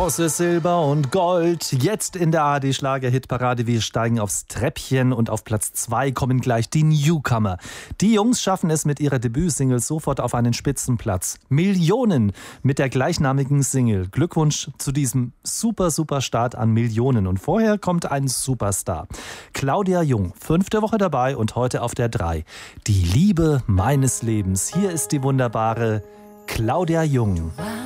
Bronze, Silber und Gold. Jetzt in der ARD Schlager-Hitparade. Wir steigen aufs Treppchen und auf Platz 2 kommen gleich die Newcomer. Die Jungs schaffen es mit ihrer Debütsingle sofort auf einen Spitzenplatz. Millionen mit der gleichnamigen Single. Glückwunsch zu diesem super Start an Millionen. Und vorher kommt ein Superstar. Claudia Jung, 5. Woche dabei und heute auf der 3. Die Liebe meines Lebens. Hier ist die wunderbare Claudia Jung.